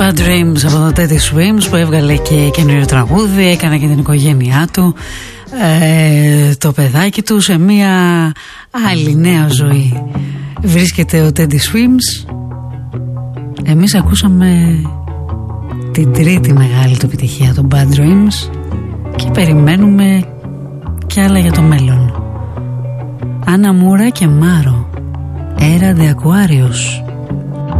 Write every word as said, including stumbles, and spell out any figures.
Bad Dreams από το Teddy Swims, που έβγαλε και καινούριο τραγούδι, έκανε και την οικογένειά του, ε, το παιδάκι του σε μια άλλη νέα ζωή. Βρίσκεται ο Teddy Swims. Εμείς ακούσαμε την τρίτη μεγάλη του επιτυχία, το Bad Dreams, και περιμένουμε κι άλλα για το μέλλον. Άννα Μούρα και Μάρο, Era de Aquarius.